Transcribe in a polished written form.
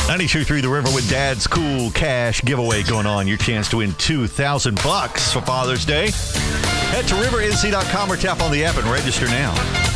92.3 The River with Dad's Cool Cash giveaway going on. Your chance to win $2,000 for Father's Day. Head to rivernc.com or tap on the app and register now.